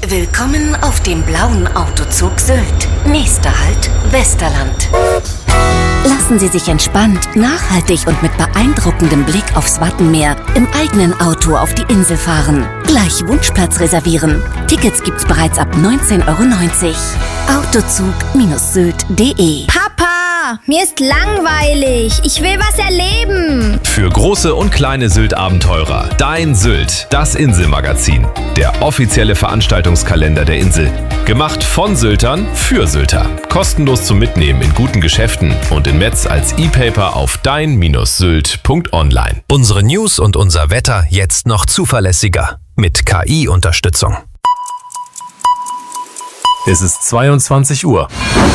Willkommen auf dem blauen Autozug Sylt. Nächster Halt, Westerland. Lassen Sie sich entspannt, nachhaltig und mit beeindruckendem Blick aufs Wattenmeer im eigenen Auto auf die Insel fahren. Gleich Wunschplatz reservieren. Tickets gibt's bereits ab 19,90 €. Autozug-sylt.de. Papa, mir ist langweilig. Ich will was erleben. Für große und kleine Sylt-Abenteurer. Dein Sylt, das Inselmagazin. Der offizielle Veranstaltungskalender der Insel. Gemacht von Syltern für Sylter. Kostenlos zum Mitnehmen in guten Geschäften und in Metz als E-Paper auf dein-sylt.online. Unsere News und unser Wetter jetzt noch zuverlässiger. Mit KI-Unterstützung. Es ist 22 Uhr.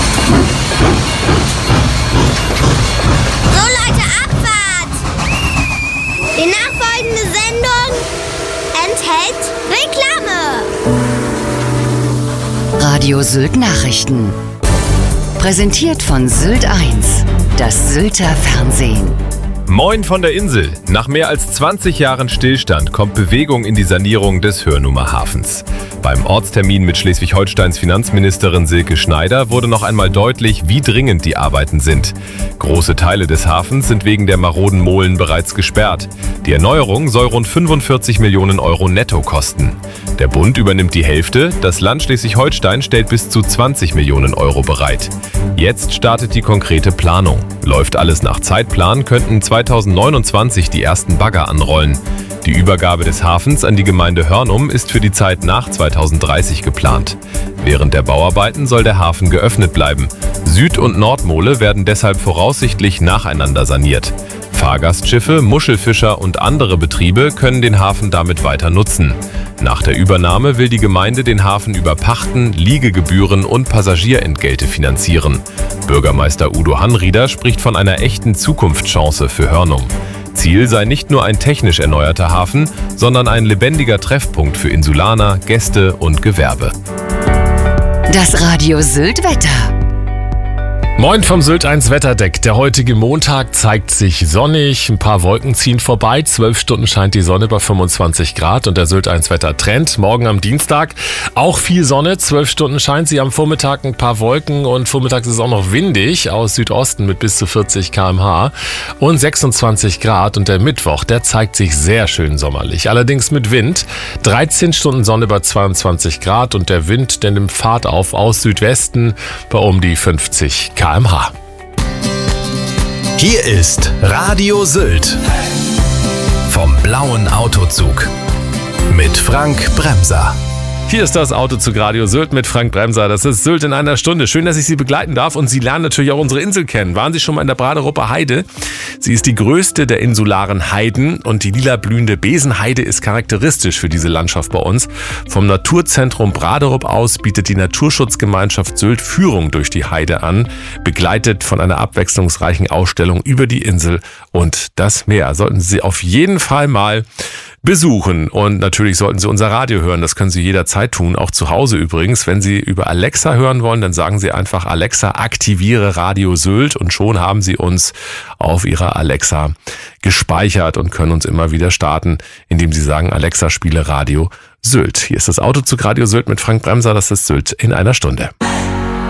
So Leute, Abfahrt! Die nachfolgende Sendung enthält Reklame. Radio Sylt Nachrichten. Präsentiert von Sylt 1, das Sylter Fernsehen. Moin von der Insel. Nach mehr als 20 Jahren Stillstand kommt Bewegung in die Sanierung des Hörnumer Hafens. Beim Ortstermin mit Schleswig-Holsteins Finanzministerin Silke Schneider wurde noch einmal deutlich, wie dringend die Arbeiten sind. Große Teile des Hafens sind wegen der maroden Molen bereits gesperrt. Die Erneuerung soll rund 45 Millionen € netto kosten. Der Bund übernimmt die Hälfte, das Land Schleswig-Holstein stellt bis zu 20 Millionen € bereit. Jetzt startet die konkrete Planung. Läuft alles nach Zeitplan, könnten 2029 die ersten Bagger anrollen. Die Übergabe des Hafens an die Gemeinde Hörnum ist für die Zeit nach 2030 geplant. Während der Bauarbeiten soll der Hafen geöffnet bleiben. Süd- und Nordmole werden deshalb voraussichtlich nacheinander saniert. Fahrgastschiffe, Muschelfischer und andere Betriebe können den Hafen damit weiter nutzen. Nach der Übernahme will die Gemeinde den Hafen über Pachten, Liegegebühren und Passagierentgelte finanzieren. Bürgermeister Udo Hanrieder spricht von einer echten Zukunftschance für Hörnum. Ziel sei nicht nur ein technisch erneuerter Hafen, sondern ein lebendiger Treffpunkt für Insulaner, Gäste und Gewerbe. Das Radio Sylt Wetter. Moin vom Sylt 1 Wetterdeck. Der heutige Montag zeigt sich sonnig, ein paar Wolken ziehen vorbei, 12 Stunden scheint die Sonne bei 25 Grad und der Sylt 1 Wettertrend. Morgen am Dienstag auch viel Sonne, 12 Stunden scheint sie, am Vormittag ein paar Wolken und vormittags ist es auch noch windig aus Südosten mit bis zu 40 km/h und 26 Grad und der Mittwoch, der zeigt sich sehr schön sommerlich, allerdings mit Wind. 13 Stunden Sonne bei 22 Grad und der Wind, der nimmt Fahrt auf aus Südwesten bei um die 50 km/h. Hier ist Radio Sylt. Vom blauen Autozug. Mit Frank Bremser. Hier ist das Autozug Radio Sylt mit Frank Bremser. Das ist Sylt in einer Stunde. Schön, dass ich Sie begleiten darf und Sie lernen natürlich auch unsere Insel kennen. Waren Sie schon mal in der Braderupper Heide? Sie ist die größte der insularen Heiden und die lila blühende Besenheide ist charakteristisch für diese Landschaft bei uns. Vom Naturzentrum Braderup aus bietet die Naturschutzgemeinschaft Sylt Führung durch die Heide an, begleitet von einer abwechslungsreichen Ausstellung über die Insel und das Meer. Sollten Sie auf jeden Fall mal besuchen und natürlich sollten Sie unser Radio hören. Das können Sie jederzeit tun, auch zu Hause übrigens. Wenn Sie über Alexa hören wollen, dann sagen Sie einfach Alexa, aktiviere Radio Sylt und schon haben Sie uns auf Ihrer Alexa gespeichert und können uns immer wieder starten, indem Sie sagen, Alexa, spiele Radio Sylt. Hier ist das Autozug Radio Sylt mit Frank Bremser, das ist Sylt in einer Stunde.